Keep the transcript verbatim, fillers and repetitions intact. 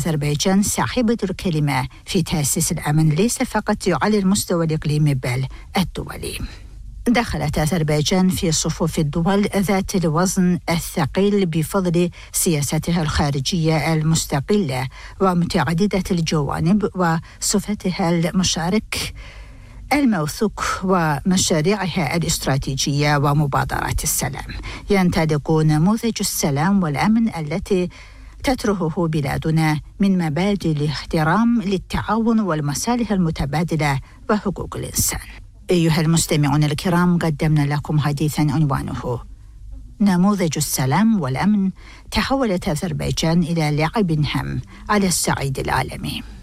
أذربيجان صاحبة الكلمة في تأسيس الأمن ليس فقط على المستوى الإقليمي بل الدولي. دخلت أذربيجان في صفوف الدول ذات الوزن الثقيل بفضل سياستها الخارجية المستقلة ومتعددة الجوانب وصفتها المشارك الموثوق ومشاريعها الاستراتيجية ومبادرات السلام. ينطلق نموذج السلام والأمن التي تطرحه بلادنا من مبادئ الاحترام للتعاون والمصالح المتبادلة وحقوق الإنسان. أيها المستمعون الكرام، قدمنا لكم حديثا عنوانه نموذج السلام والأمن. تحولت أذربيجان إلى لاعب هام على الصعيد العالمي.